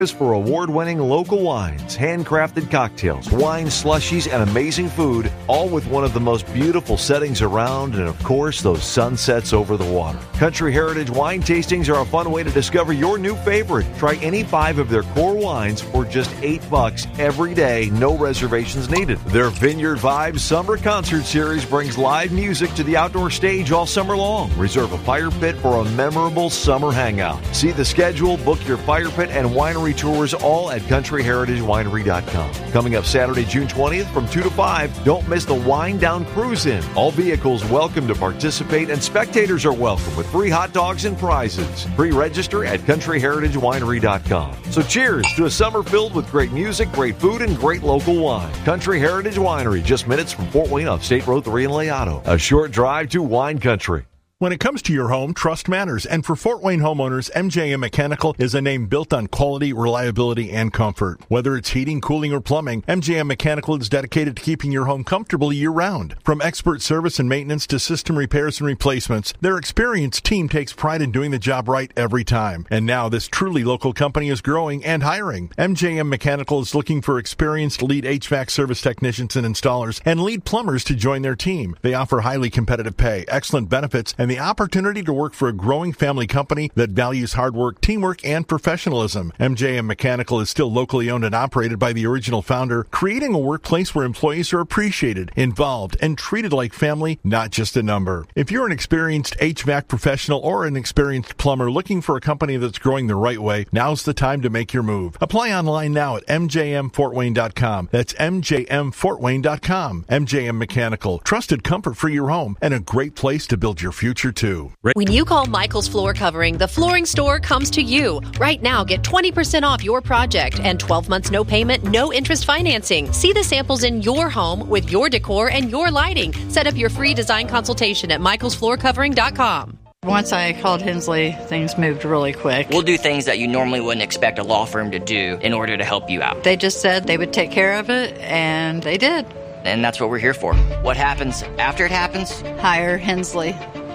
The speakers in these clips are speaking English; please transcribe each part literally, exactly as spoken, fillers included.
For award-winning local wines, handcrafted cocktails, wine slushies, and amazing food, all with one of the most beautiful settings around, and of course, those sunsets over the water. Country Heritage wine tastings are a fun way to discover your new favorite. Try any five of their core wines for just eight bucks every day, no reservations needed. Their Vineyard Vibes Summer Concert Series brings live music to the outdoor stage all summer long. Reserve a fire pit for a memorable summer hangout. See the schedule, book your fire pit and winery tours all at country heritage winery dot com. Coming up Saturday, June twentieth from two to five, don't miss the Wine Down Cruise-In. All vehicles welcome to participate and spectators are welcome with free hot dogs and prizes. Pre-register at country heritage winery dot com. So cheers to a summer filled with great music, great food, and great local wine. Country Heritage Winery, just minutes from Fort Wayne off State Road three in Legato. A short drive to wine country. When it comes to your home, trust matters. And for Fort Wayne homeowners, M J M Mechanical is a name built on quality, reliability, and comfort. Whether it's heating, cooling, or plumbing, M J M Mechanical is dedicated to keeping your home comfortable year-round. From expert service and maintenance to system repairs and replacements, their experienced team takes pride in doing the job right every time. And now this truly local company is growing and hiring. M J M Mechanical is looking for experienced lead H V A C service technicians and installers and lead plumbers to join their team. They offer highly competitive pay, excellent benefits, and the opportunity to work for a growing family company that values hard work, teamwork, and professionalism. M J M Mechanical is still locally owned and operated by the original founder, creating a workplace where employees are appreciated, involved, and treated like family, not just a number. If you're an experienced H V A C professional or an experienced plumber looking for a company that's growing the right way, now's the time to make your move. Apply online now at m j m fort wayne dot com. That's m j m fort wayne dot com. M J M Mechanical, trusted comfort for your home and a great place to build your future too. When you call Michael's Floor Covering, the flooring store comes to you. Right now, get twenty percent off your project and twelve months no payment, no interest financing. See the samples in your home with your decor and your lighting. Set up your free design consultation at michaels floor covering dot com. Once I called Hensley, things moved really quick. We'll do things that you normally wouldn't expect a law firm to do in order to help you out. They just said they would take care of it, and they did. And that's what we're here for. What happens after it happens? Hire Hensley.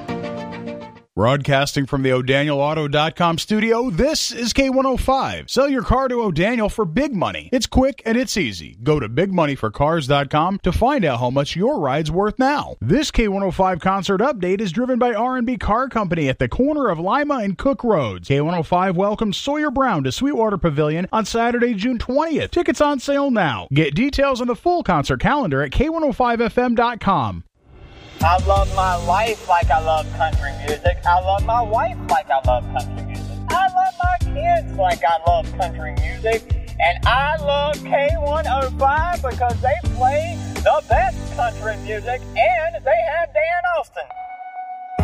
Broadcasting from the O'Daniel Auto dot com studio, this is K one oh five. Sell your car to O'Daniel for big money. It's quick and it's easy. Go to big money for cars dot com to find out how much your ride's worth now. This K one oh five concert update is driven by R and B Car Company at the corner of Lima and Cook Roads. K one oh five welcomes Sawyer Brown to Sweetwater Pavilion on Saturday, June twentieth. Tickets on sale now. Get details on the full concert calendar at K one oh five F M dot com. I love my life like I love country music. I love my wife like I love country music. I love my kids like I love country music. And I love K one oh five because they play the best country music and they have Dan Austin.